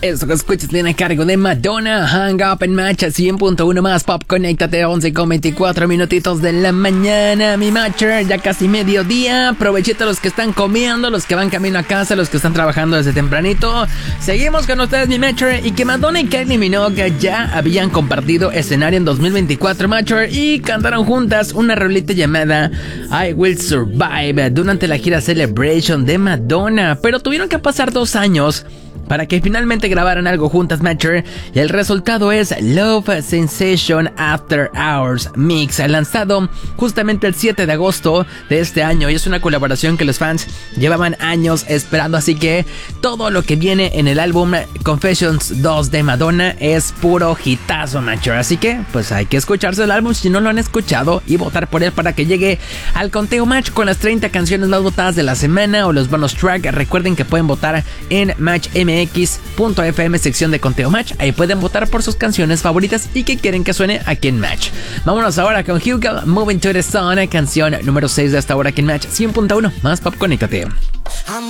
Eso que escuchas viene a cargo de Madonna, Hang Up en Match 100.1 más Pop. Conéctate 11:24 minutitos de la mañana, mi matcher. Ya casi mediodía. Aprovechita los que están comiendo, los que van camino a casa, los que están trabajando desde tempranito. Seguimos con ustedes, mi matcher. Y que Madonna y Kylie Minogue ya habían compartido escenario en 2024, matcher, y cantaron juntas una rolita llamada I Will Survive durante la gira Celebration de Madonna. Pero tuvieron que pasar 2 años para que finalmente grabaran algo juntas, matcher, y el resultado es Love Sensation After Hours Mix, lanzado justamente el 7 de agosto de este año, y es una colaboración que los fans llevaban años esperando, así que todo lo que viene en el álbum Confessions 2 de Madonna es puro hitazo, matcher, así que pues hay que escucharse el álbum si no lo han escuchado y votar por él para que llegue al conteo match con las 30 canciones más votadas de la semana o los bonus track. Recuerden que pueden votar en matchmx.fm sección de conteo match. Ahí pueden votar por sus canciones favoritas y que quieren que suene aquí en Match. Vámonos ahora con Hugo, Moving to the Sun, canción número 6 de esta hora aquí en Match 100.1 más Pop. Conéctate.